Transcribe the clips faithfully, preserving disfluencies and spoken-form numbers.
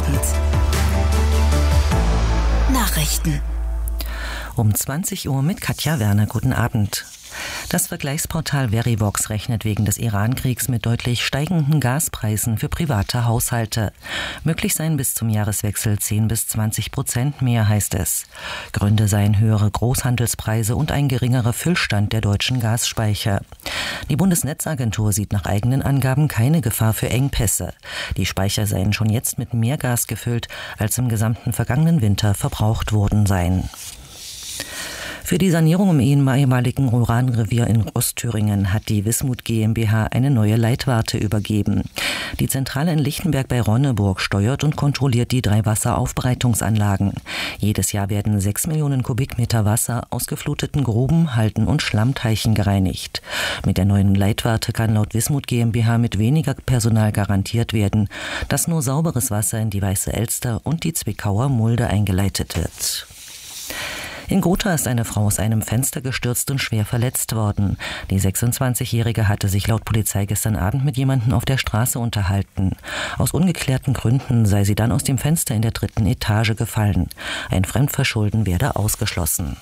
Abend. Nachrichten. Um zwanzig Uhr mit Katja Werner. Guten Abend. Das Vergleichsportal Verivox rechnet wegen des Iran-Kriegs mit deutlich steigenden Gaspreisen für private Haushalte. Möglich seien bis zum Jahreswechsel zehn bis zwanzig Prozent mehr, heißt es. Gründe seien höhere Großhandelspreise und ein geringerer Füllstand der deutschen Gasspeicher. Die Bundesnetzagentur sieht nach eigenen Angaben keine Gefahr für Engpässe. Die Speicher seien schon jetzt mit mehr Gas gefüllt, als im gesamten vergangenen Winter verbraucht worden seien. Für die Sanierung im ehemaligen Uranrevier in Ostthüringen hat die Wismut GmbH eine neue Leitwarte übergeben. Die Zentrale in Lichtenberg bei Ronneburg steuert und kontrolliert die drei Wasseraufbereitungsanlagen. Jedes Jahr werden sechs Millionen Kubikmeter Wasser aus gefluteten Gruben, Halden und Schlammteichen gereinigt. Mit der neuen Leitwarte kann laut Wismut GmbH mit weniger Personal garantiert werden, dass nur sauberes Wasser in die Weiße Elster und die Zwickauer Mulde eingeleitet wird. In Gotha ist eine Frau aus einem Fenster gestürzt und schwer verletzt worden. Die sechsundzwanzigjährige hatte sich laut Polizei gestern Abend mit jemandem auf der Straße unterhalten. Aus ungeklärten Gründen sei sie dann aus dem Fenster in der dritten Etage gefallen. Ein Fremdverschulden werde ausgeschlossen.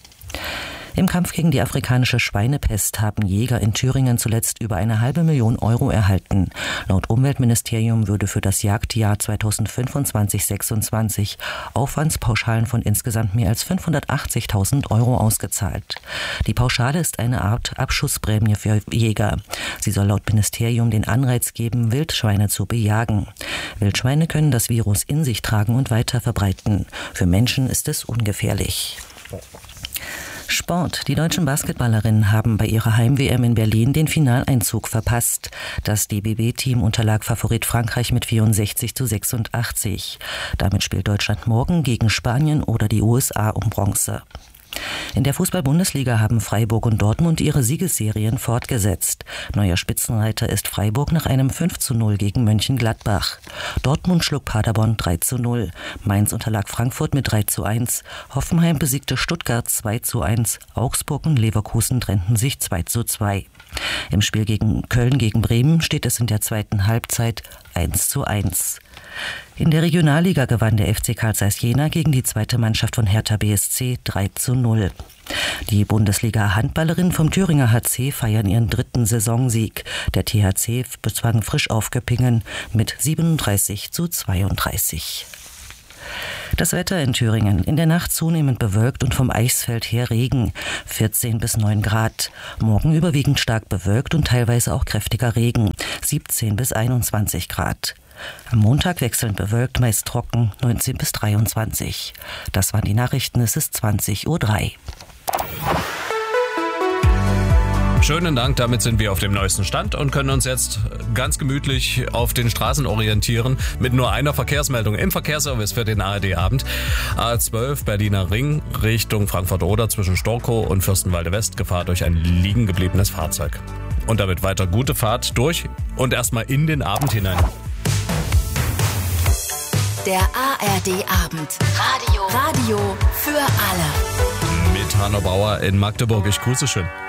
Im Kampf gegen die afrikanische Schweinepest haben Jäger in Thüringen zuletzt über eine halbe Million Euro erhalten. Laut Umweltministerium würde für das Jagdjahr zweitausendfünfundzwanzig sechsundzwanzig Aufwandspauschalen von insgesamt mehr als fünfhundertachtzigtausend Euro ausgezahlt. Die Pauschale ist eine Art Abschussprämie für Jäger. Sie soll laut Ministerium den Anreiz geben, Wildschweine zu bejagen. Wildschweine können das Virus in sich tragen und weiter verbreiten. Für Menschen ist es ungefährlich. Sport. Die deutschen Basketballerinnen haben bei ihrer Heim-W M in Berlin den Finaleinzug verpasst. Das D B B-Team unterlag Favorit Frankreich mit vierundsechzig zu sechsundachtzig. Damit spielt Deutschland morgen gegen Spanien oder die U S A um Bronze. In der Fußball-Bundesliga haben Freiburg und Dortmund ihre Siegesserien fortgesetzt. Neuer Spitzenreiter ist Freiburg nach einem fünf zu null gegen Mönchengladbach. Dortmund schlug Paderborn drei zu null. Mainz unterlag Frankfurt mit drei zu eins. Hoffenheim besiegte Stuttgart zwei zu eins. Augsburg und Leverkusen trennten sich zwei zu zwei. Im Spiel gegen Köln gegen Bremen steht es in der zweiten Halbzeit eins zu eins. In der Regionalliga gewann der F C Carl Zeiss Jena gegen die zweite Mannschaft von Hertha B S C drei zu null. Die Bundesliga-Handballerinnen vom Thüringer H C feiern ihren dritten Saisonsieg. Der T H C bezwang frisch auf Göppingen mit siebenunddreißig zu zweiunddreißig. Das Wetter in Thüringen. In der Nacht zunehmend bewölkt und vom Eichsfeld her Regen. vierzehn bis neun Grad. Morgen überwiegend stark bewölkt und teilweise auch kräftiger Regen. siebzehn bis einundzwanzig Grad. Am Montag wechselnd bewölkt, meist trocken, neunzehn bis dreiundzwanzig. Das waren die Nachrichten, es ist zwanzig Uhr drei. Schönen Dank, damit sind wir auf dem neuesten Stand und können uns jetzt ganz gemütlich auf den Straßen orientieren mit nur einer Verkehrsmeldung im Verkehrsservice für den A R D-Abend. A zwölf Berliner Ring Richtung Frankfurt-Oder zwischen Storkow und Fürstenwalde West, Gefahr durch ein liegen gebliebenes Fahrzeug. Und damit weiter gute Fahrt durch und erstmal in den Abend hinein. Der A R D-Abend. Radio. Radio für alle. Mit Hanno Bauer in Magdeburg. Ich grüße schön.